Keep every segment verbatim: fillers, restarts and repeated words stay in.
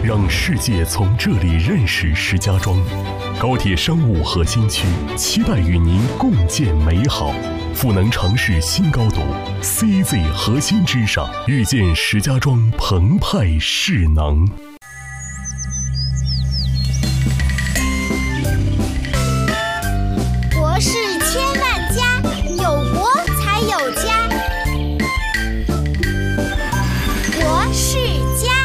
让世界从这里认识石家庄。高铁商务核心区，期待与您共建美好。赋能城市新高度 ，C Z 核心之上，遇见石家庄澎湃势能。 国事千万家，有国才有家。国事家。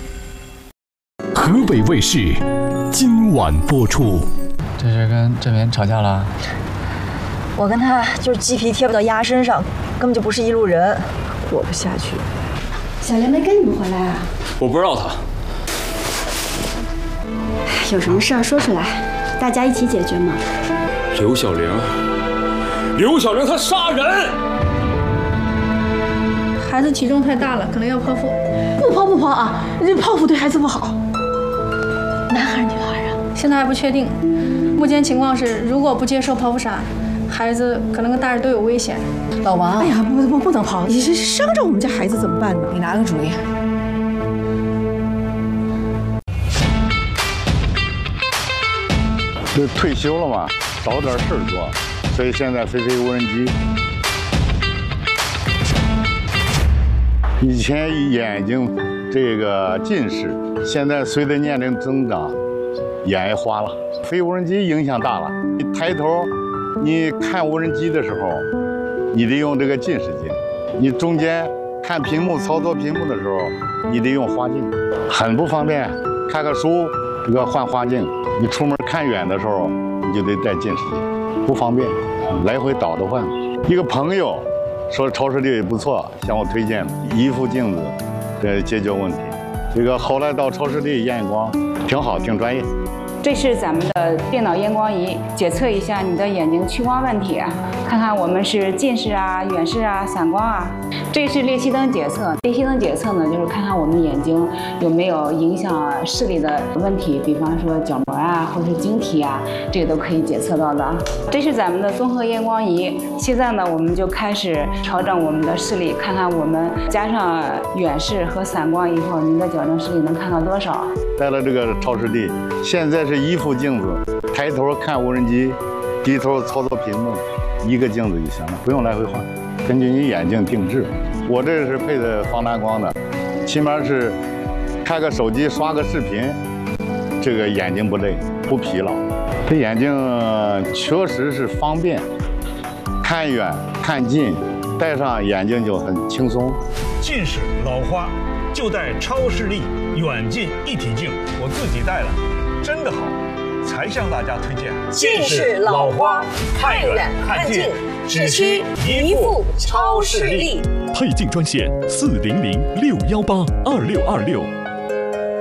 河北卫视今晚播出。 这是跟郑源吵架了？ 我跟他就是鸡皮贴不到鸭身上，根本就不是一路人，活不下去。 小莲没跟你们回来啊？ 我不知道他。 有什么事儿说出来，大家一起解决嘛。 刘小玲，刘小玲她杀人！ 孩子体重太大了，可能要剖腹。 不剖不剖啊，这剖腹对孩子不好。男孩女孩啊？ 现在还不确定，目前情况是，如果不接受剖腹产，孩子可能跟大人都有危险。 老王， 哎呀，不不不能剖，你这伤着我们家孩子怎么办呢？ 你拿个主意。 就退休了嘛，找点事儿做，所以现在飞飞无人机。以前眼睛这个近视，现在随着年龄增长，眼也花了。飞无人机影响大了，你抬头，你看无人机的时候，你得用这个近视镜；你中间看屏幕、操作屏幕的时候，你得用花镜，很不方便。看个书，这个换花镜。你出门看远的时候，你就得戴近视镜，不方便，来回倒着换。一个朋友说超视力不错，向我推荐一副镜子，呃，解决问题。这个后来到超视力验光，挺好，挺专业。 这是咱们的电脑验光仪，检测一下你的眼睛屈光问题，看看我们是近视啊、远视啊、散光啊。这是裂隙灯检测，裂隙灯检测呢，就是看看我们的眼睛有没有影响视力的问题，比方说角膜啊，或者是晶体啊，这个都可以检测到的。这是咱们的综合验光仪，现在呢，我们就开始调整我们的视力，看看我们加上远视和散光以后，您的矫正视力能看到多少？ 戴了这个超视力，现在是一副镜子，抬头看无人机，低头操作屏幕，一个镜子就行了，不用来回换，根据你眼睛定制。我这是配的防蓝光的，起码是看个手机、刷个视频，这个眼睛不累、不疲劳。这眼睛确实是方便，看远看近，戴上眼睛就很轻松。 近视老花就戴超视力远近一体镜，我自己戴了，真的好，才向大家推荐。 近视老花，看远看近，只需一副超视力。 配镜专线四零零六幺八二六二六。